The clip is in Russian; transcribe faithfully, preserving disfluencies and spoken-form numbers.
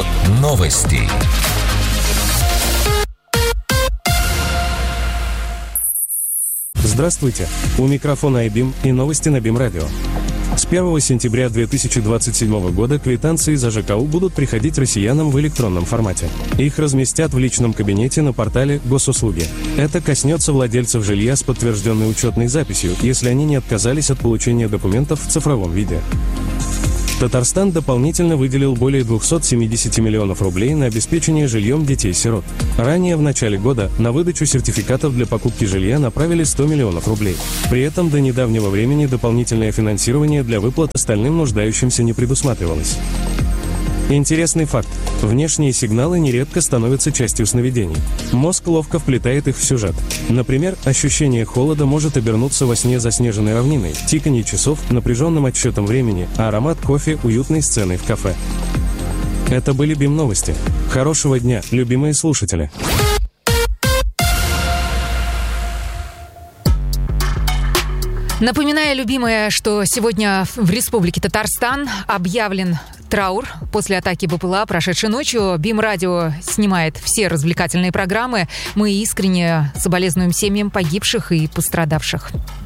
Новости. Здравствуйте! У микрофона iBeam и новости на BeamRadio. С первого сентября две тысячи двадцать седьмого года квитанции за ЖКУ будут приходить россиянам в электронном формате. Их разместят в личном кабинете на портале Госуслуги. Это коснется владельцев жилья с подтвержденной учетной записью, если они не отказались от получения документов в цифровом виде. Татарстан дополнительно выделил более двухсот семидесяти миллионов рублей на обеспечение жильем детей-сирот. Ранее в начале года на выдачу сертификатов для покупки жилья направили сто миллионов рублей. При этом до недавнего времени дополнительное финансирование для выплат остальным нуждающимся не предусматривалось. Интересный факт. Внешние сигналы нередко становятся частью сновидений. Мозг ловко вплетает их в сюжет. Например, ощущение холода может обернуться во сне заснеженной равниной, тиканье часов, напряженным отсчетом времени, а аромат кофе – уютной сценой в кафе. Это были BeamNовости. новости. Хорошего дня, любимые слушатели! Напоминаю, любимые, что сегодня в Республике Татарстан объявлен траур после атаки БПЛА, прошедшей ночью. BeamRadio снимает все развлекательные программы. Мы искренне соболезнуем семьям погибших и пострадавших.